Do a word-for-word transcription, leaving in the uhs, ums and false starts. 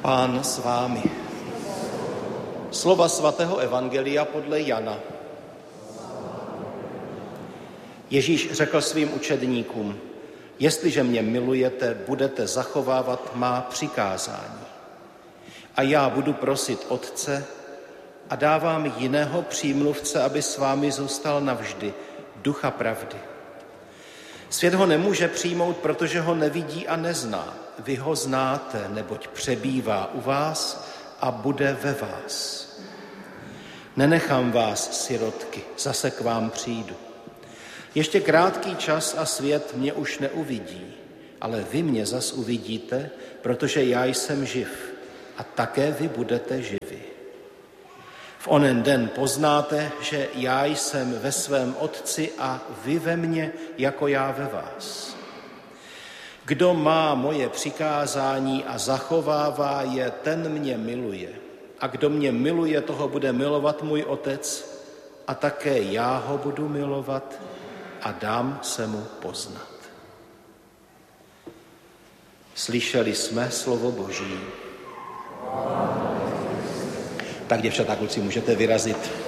Pán s vámi. Slova svatého evangelia podle Jana. Ježíš řekl svým učedníkům: jestliže mě milujete, budete zachovávat má přikázání. A já budu prosit Otce a dávám jiného přímluvce, aby s vámi zůstal navždy, Ducha pravdy. Svět ho nemůže přijmout, protože ho nevidí a nezná. Vy ho znáte, neboť přebývá u vás a bude ve vás. Nenechám vás, sirotky, zase k vám přijdu. Ještě krátký čas a svět mě už neuvidí, ale vy mě zas uvidíte, protože já jsem živ a také vy budete živi. V onen den poznáte, že já jsem ve svém Otci a vy ve mně, jako já ve vás. Kdo má moje přikázání a zachovává je, ten mě miluje. A kdo mě miluje, toho bude milovat můj Otec a také já ho budu milovat a dám se mu poznat. Slyšeli jsme slovo Boží. Tak, děvčata, kluci, můžete vyrazit.